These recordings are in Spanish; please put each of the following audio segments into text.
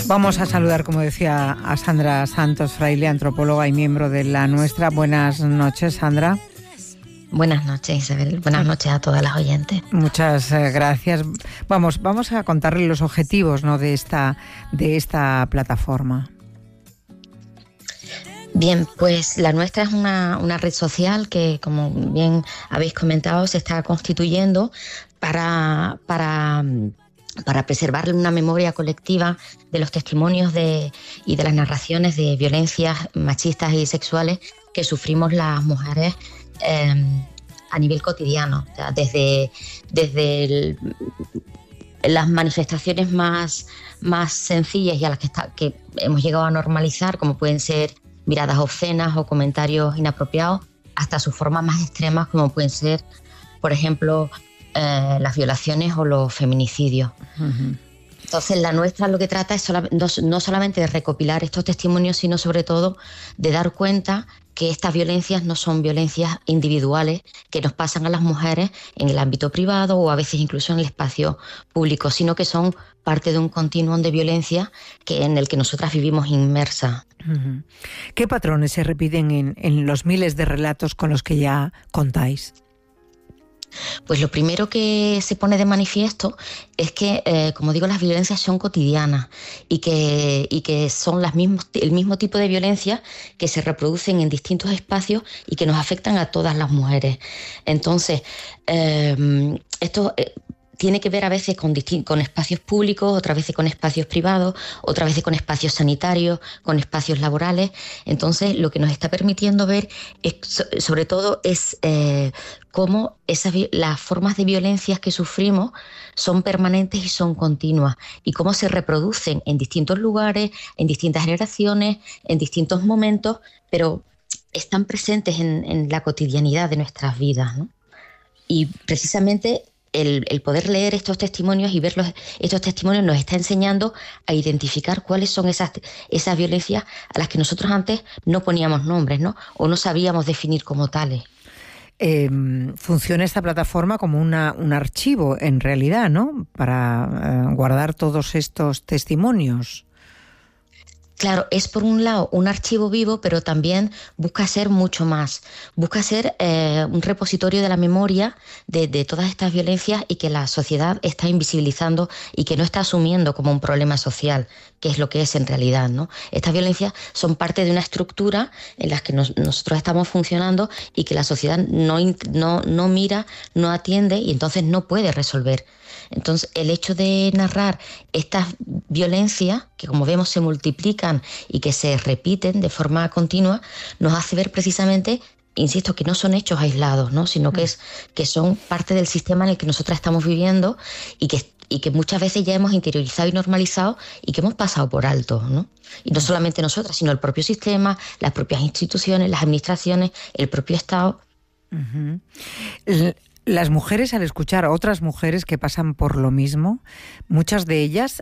Vamos a saludar, como decía, a Sandra Santos Fraile, antropóloga y miembro de La Nuestra. Buenas noches, Sandra. Buenas noches, Isabel. Buenas noches a todas las oyentes. Muchas gracias. Vamos a contarle los objetivos, ¿no?, de esta plataforma. Bien, pues La Nuestra es una red social que, como bien habéis comentado, se está constituyendo para preservar una memoria colectiva de los testimonios y de las narraciones de violencias machistas y sexuales que sufrimos las mujeres a nivel cotidiano. O sea, desde las manifestaciones más sencillas y a las que hemos llegado a normalizar, como pueden ser miradas obscenas o comentarios inapropiados, hasta sus formas más extremas, como pueden ser, por ejemplo, las violaciones o los feminicidios. Uh-huh. Entonces, La Nuestra lo que trata es no solamente de recopilar estos testimonios, sino sobre todo de dar cuenta que estas violencias no son violencias individuales que nos pasan a las mujeres en el ámbito privado o a veces incluso en el espacio público, sino que son parte de un continuum de violencia en el que nosotras vivimos inmersas. Uh-huh. ¿Qué patrones se repiten en los miles de relatos con los que ya contáis? Pues lo primero que se pone de manifiesto es que, como digo, las violencias son cotidianas y que son el mismo tipo de violencia que se reproducen en distintos espacios y que nos afectan a todas las mujeres. Entonces, esto tiene que ver a veces con espacios públicos, otras veces con espacios privados, otras veces con espacios sanitarios, con espacios laborales. Entonces, lo que nos está permitiendo ver sobre todo es cómo las formas de violencias que sufrimos son permanentes y son continuas, y cómo se reproducen en distintos lugares, en distintas generaciones, en distintos momentos, pero están presentes en la cotidianidad de nuestras vidas, ¿no? Y precisamente el poder leer estos testimonios y ver estos testimonios nos está enseñando a identificar cuáles son esas violencias a las que nosotros antes no poníamos nombres, ¿no? O no sabíamos definir como tales. Funciona esta plataforma como un archivo, en realidad, ¿no?, para guardar todos estos testimonios. Claro, es por un lado un archivo vivo, pero también busca ser mucho más. Busca ser un repositorio de la memoria de todas estas violencias y que la sociedad está invisibilizando y que no está asumiendo como un problema social, que es lo que es en realidad, ¿no? Estas violencias son parte de una estructura en la que nosotros estamos funcionando y que la sociedad no mira, no atiende y entonces no puede resolver. Entonces, el hecho de narrar estas violencias, que como vemos se multiplican y que se repiten de forma continua, nos hace ver precisamente, insisto, que no son hechos aislados, ¿no?, sino que son parte del sistema en el que nosotras estamos viviendo y que muchas veces ya hemos interiorizado y normalizado y que hemos pasado por alto, ¿no? Y no solamente nosotras, sino el propio sistema, las propias instituciones, las administraciones, el propio Estado. Uh-huh. Las mujeres, al escuchar a otras mujeres que pasan por lo mismo, muchas de ellas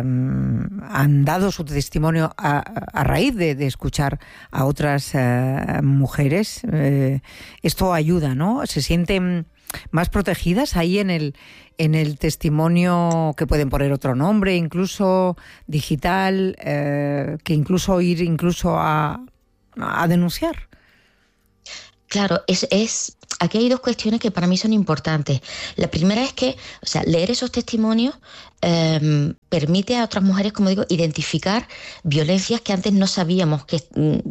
han dado su testimonio a raíz de escuchar a otras mujeres. Esto ayuda, ¿no? Se sienten más protegidas ahí en el testimonio, que pueden poner otro nombre, incluso digital, que incluso ir a denunciar. Claro, aquí hay dos cuestiones que para mí son importantes. La primera es que, leer esos testimonios permite a otras mujeres, como digo, identificar violencias que antes no sabíamos que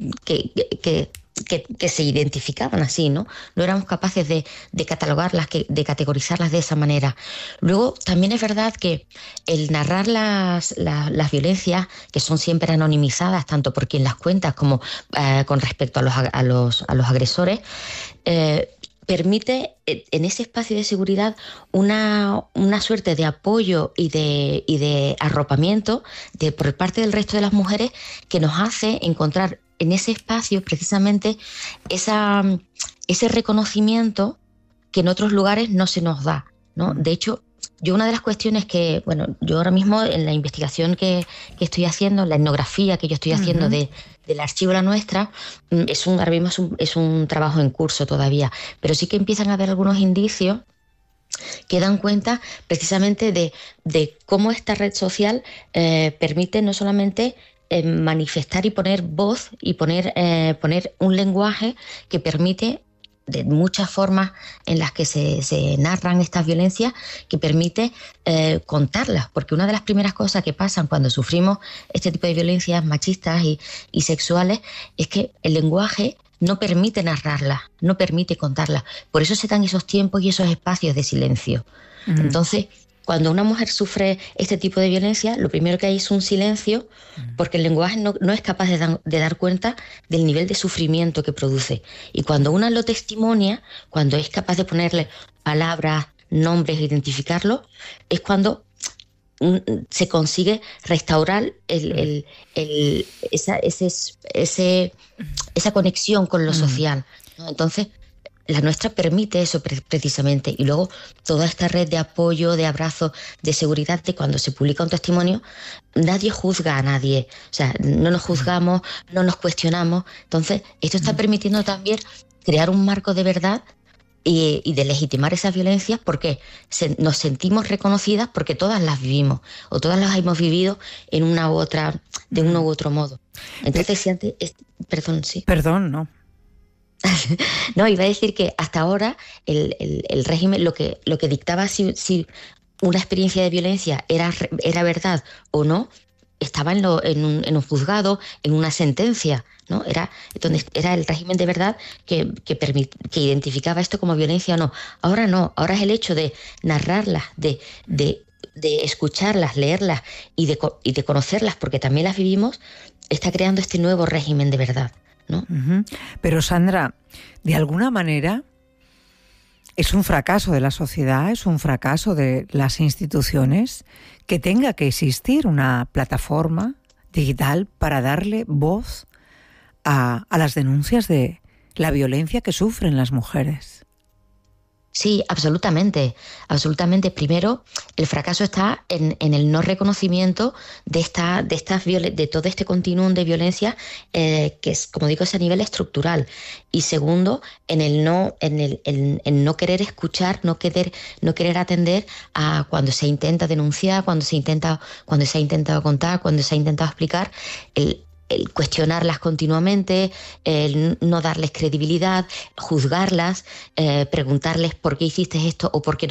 se identificaban así, ¿no? No éramos capaces de catalogarlas, de categorizarlas de esa manera. Luego, también es verdad que el narrar las violencias, que son siempre anonimizadas, tanto por quien las cuenta como con respecto a los agresores, permite en ese espacio de seguridad una suerte de apoyo y de arropamiento por parte del resto de las mujeres, que nos hace encontrar en ese espacio precisamente ese reconocimiento que en otros lugares no se nos da, ¿no? De hecho, yo una de las cuestiones yo ahora mismo en la investigación que estoy haciendo, la etnografía que yo estoy haciendo uh-huh. del archivo La Nuestra, ahora mismo es un trabajo en curso todavía, pero sí que empiezan a haber algunos indicios que dan cuenta precisamente de cómo esta red social permite no solamente manifestar y poner voz y poner un lenguaje que permite, de muchas formas en las que se narran estas violencias, que permite contarlas, porque una de las primeras cosas que pasan cuando sufrimos este tipo de violencias machistas y sexuales es que el lenguaje no permite narrarlas, no permite contarlas. Por eso se dan esos tiempos y esos espacios de silencio. Entonces, cuando una mujer sufre este tipo de violencia, lo primero que hay es un silencio, porque el lenguaje no es capaz de dar cuenta del nivel de sufrimiento que produce. Y cuando una lo testimonia, cuando es capaz de ponerle palabras, nombres, identificarlo, es cuando se consigue restaurar esa conexión con lo social, ¿no? Entonces, la nuestra permite eso precisamente. Y luego toda esta red de apoyo, de abrazo, de seguridad, de cuando se publica un testimonio, nadie juzga a nadie. O sea, no nos juzgamos, no nos cuestionamos. Entonces, esto está permitiendo también crear un marco de verdad y de legitimar esas violencias, porque nos sentimos reconocidas porque todas las vivimos o todas las hemos vivido en una u otra, de uno u otro modo. Entonces, si antes... Perdón, sí. Perdón, no. No, iba a decir que hasta ahora el régimen lo que dictaba si una experiencia de violencia era verdad o no, estaba en un juzgado, en una sentencia, ¿no? Era el régimen de verdad que identificaba esto como violencia o no. Ahora no, ahora es el hecho de narrarlas, de escucharlas, leerlas y de conocerlas, porque también las vivimos, está creando este nuevo régimen de verdad, ¿no? Pero Sandra, de alguna manera es un fracaso de la sociedad, es un fracaso de las instituciones que tenga que existir una plataforma digital para darle voz a las denuncias de la violencia que sufren las mujeres. Sí, absolutamente, absolutamente. Primero, el fracaso está en el no reconocimiento de todo este continuum de violencia que es, como digo, es a nivel estructural. Y segundo, en el no querer escuchar, no querer atender a cuando se intenta denunciar, cuando se ha intentado contar, cuando se ha intentado explicar, el cuestionarlas continuamente, el no darles credibilidad, juzgarlas, preguntarles por qué hiciste esto o por qué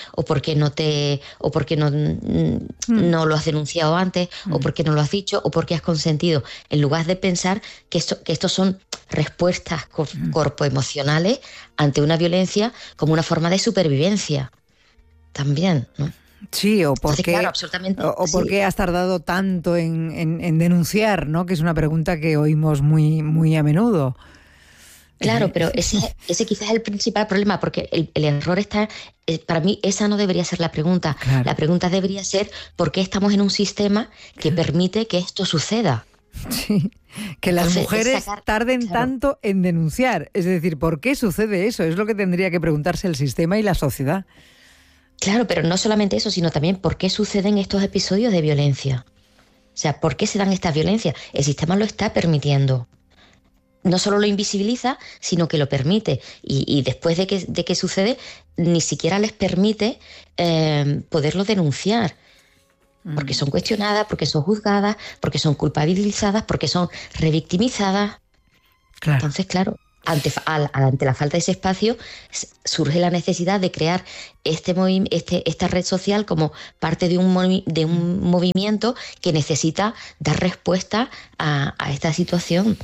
no lo has denunciado antes, o por qué no lo has dicho, o por qué has consentido, en lugar de pensar que estos son respuestas corpoemocionales ante una violencia como una forma de supervivencia también, ¿no? Sí, o por qué sí. has tardado tanto en denunciar, ¿no? Que es una pregunta que oímos muy, muy a menudo. Claro, pero ese quizás es el principal problema, porque el error está... Para mí esa no debería ser la pregunta. Claro. La pregunta debería ser ¿por qué estamos en un sistema que permite que esto suceda? Sí, que las mujeres tarden tanto en denunciar. Es decir, ¿por qué sucede eso? Es lo que tendría que preguntarse el sistema y la sociedad. Claro, pero no solamente eso, sino también por qué suceden estos episodios de violencia. O sea, ¿por qué se dan estas violencias? El sistema lo está permitiendo. No solo lo invisibiliza, sino que lo permite. Y después de que sucede, ni siquiera les permite poderlo denunciar. Porque son cuestionadas, porque son juzgadas, porque son culpabilizadas, porque son revictimizadas. Claro. Entonces, claro, ante la falta de ese espacio surge la necesidad de crear esta red social como parte de un movimiento que necesita dar respuesta a esta situación.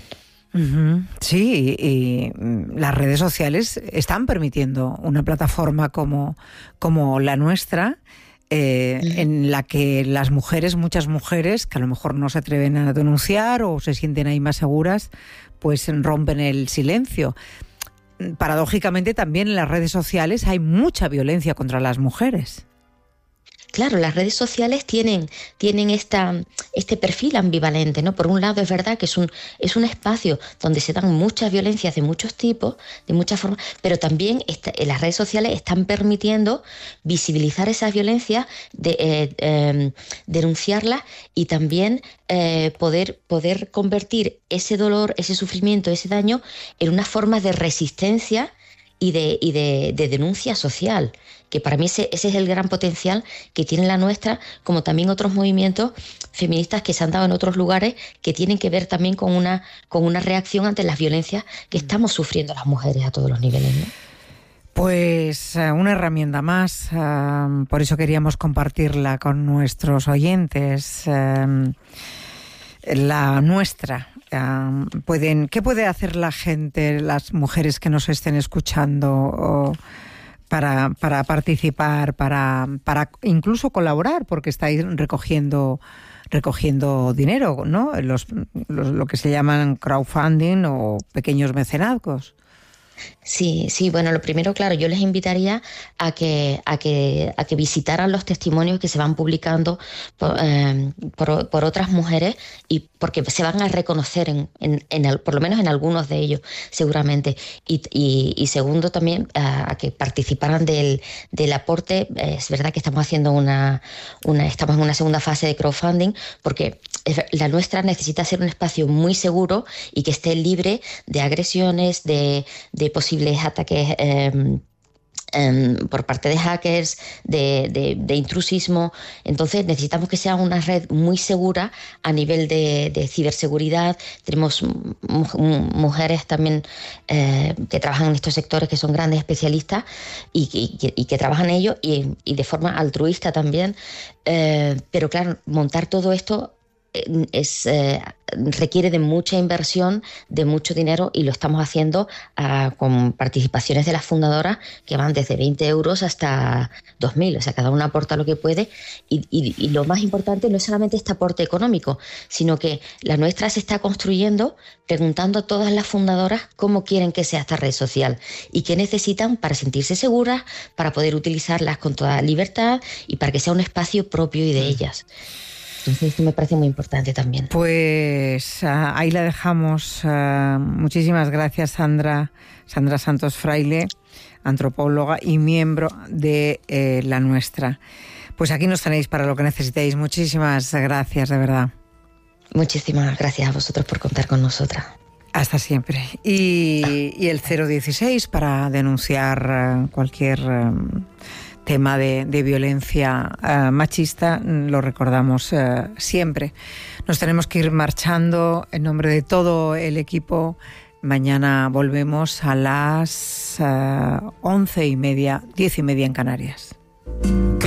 Sí, y las redes sociales están permitiendo una plataforma como la nuestra, en la que muchas mujeres que a lo mejor no se atreven a denunciar o se sienten ahí más seguras, pues rompen el silencio. Paradójicamente también en las redes sociales hay mucha violencia contra las mujeres. Claro, las redes sociales tienen este perfil ambivalente, ¿no? Por un lado es verdad que es un espacio donde se dan muchas violencias de muchos tipos, de muchas formas, pero también las redes sociales están permitiendo visibilizar esas violencias, denunciarlas y también poder convertir ese dolor, ese sufrimiento, ese daño en una forma de resistencia y de denuncia social. que para mí ese es el gran potencial que tiene la nuestra, como también otros movimientos feministas que se han dado en otros lugares, que tienen que ver también con una reacción ante las violencias que estamos sufriendo las mujeres a todos los niveles, ¿no? Pues una herramienta más, por eso queríamos compartirla con nuestros oyentes, la nuestra. ¿Qué puede hacer la gente, las mujeres que nos estén escuchando para participar, para incluso colaborar, porque estáis recogiendo dinero, ¿no? Lo que se llaman crowdfunding o pequeños mecenazgos. Sí, bueno, lo primero, claro, yo les invitaría a que visitaran los testimonios que se van publicando por otras mujeres, y porque se van a reconocer por lo menos en algunos de ellos, seguramente. Y segundo, también a que participaran del aporte. Es verdad que estamos haciendo estamos en una segunda fase de crowdfunding, porque la nuestra necesita ser un espacio muy seguro y que esté libre de agresiones, de posibles ataques por parte de hackers, de intrusismo. Entonces necesitamos que sea una red muy segura a nivel de ciberseguridad. Tenemos mujeres también que trabajan en estos sectores, que son grandes especialistas y que trabajan en ello y de forma altruista también. Pero claro, montar todo esto requiere de mucha inversión, de mucho dinero, y lo estamos haciendo con participaciones de las fundadoras que van desde 20 euros hasta 2.000, o sea, cada una aporta lo que puede, y lo más importante no es solamente este aporte económico, sino que la nuestra se está construyendo preguntando a todas las fundadoras cómo quieren que sea esta red social y qué necesitan para sentirse seguras, para poder utilizarlas con toda libertad y para que sea un espacio propio y de ellas. Entonces esto me parece muy importante también. Pues ahí la dejamos. Muchísimas gracias, Sandra Santos Fraile, antropóloga y miembro de La Nuestra. Pues aquí nos tenéis para lo que necesitéis. Muchísimas gracias, de verdad. Muchísimas gracias a vosotros por contar con nosotras. Hasta siempre. Y el 016 para denunciar cualquier tema de violencia machista, lo recordamos siempre. Nos tenemos que ir marchando en nombre de todo el equipo. Mañana volvemos a las 11:30, 10:30 en Canarias.